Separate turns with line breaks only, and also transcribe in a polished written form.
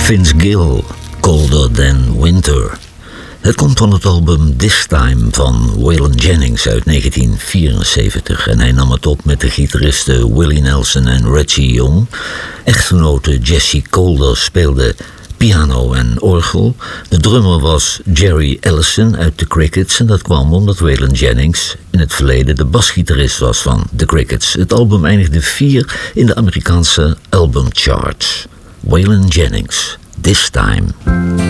Vince Gill, Colder Than Winter. Het komt van het album This Time van Waylon Jennings uit 1974 en hij nam het op met de gitaristen Willie Nelson en Reggie Young. Echtgenote Jessie Calder speelde piano en orgel. De drummer was Jerry Ellison uit The Crickets en dat kwam omdat Waylon Jennings in het verleden de basgitarist was van The Crickets. Het album eindigde 4 in de Amerikaanse albumcharts. Waylon Jennings, This Time.